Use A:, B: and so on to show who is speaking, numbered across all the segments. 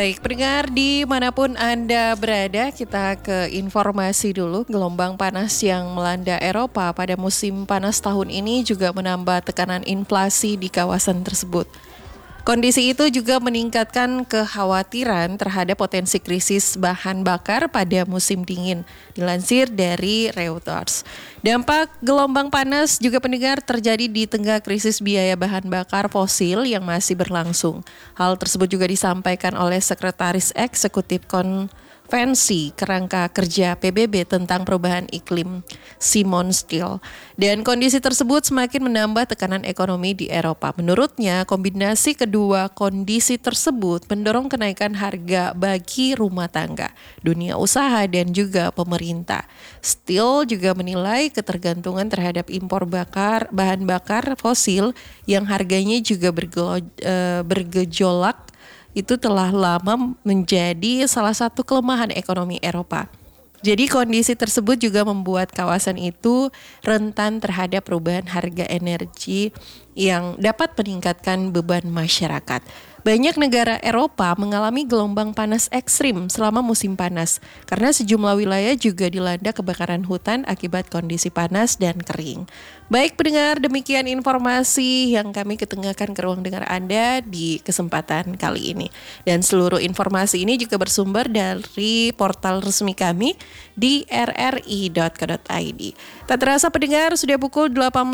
A: Baik, pendengar dimanapun Anda berada, kita ke informasi dulu. Gelombang panas yang melanda Eropa pada musim panas tahun ini juga menambah tekanan inflasi di kawasan tersebut. Kondisi itu juga meningkatkan kekhawatiran terhadap potensi krisis bahan bakar pada musim dingin, dilansir dari Reuters. Dampak gelombang panas juga pendengar terjadi di tengah krisis biaya bahan bakar fosil yang masih berlangsung. Hal tersebut juga disampaikan oleh Sekretaris Eksekutif Konvensi Kerangka Kerja PBB tentang perubahan iklim, Simon Stiell. Dan kondisi tersebut semakin menambah tekanan ekonomi di Eropa. Menurutnya, kombinasi kedua kondisi tersebut mendorong kenaikan harga bagi rumah tangga, dunia usaha, dan juga pemerintah. Stiell juga menilai ketergantungan terhadap impor bahan bakar fosil yang harganya juga bergejolak itu telah lama menjadi salah satu kelemahan ekonomi Eropa. Jadi kondisi tersebut juga membuat kawasan itu rentan terhadap perubahan harga energi yang dapat meningkatkan beban masyarakat. Banyak negara Eropa mengalami gelombang panas ekstrim selama musim panas karena sejumlah wilayah juga dilanda kebakaran hutan akibat kondisi panas dan kering. Baik pendengar, demikian informasi yang kami ketengahkan ke ruang dengar Anda di kesempatan kali ini. Dan seluruh informasi ini juga bersumber dari portal resmi kami di rri.co.id. Tak terasa pendengar, sudah pukul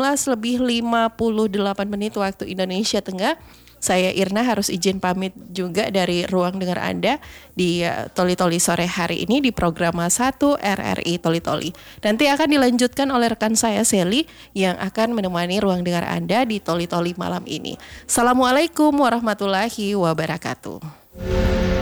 A: 18:58 waktu Indonesia Tengah. Saya Irna harus izin pamit juga dari ruang dengar Anda di Toli Toli sore hari ini di program 1 RRI Toli Toli. Nanti akan dilanjutkan oleh rekan saya Sally yang akan menemani ruang dengar Anda di Toli Toli malam ini. Assalamualaikum warahmatullahi wabarakatuh.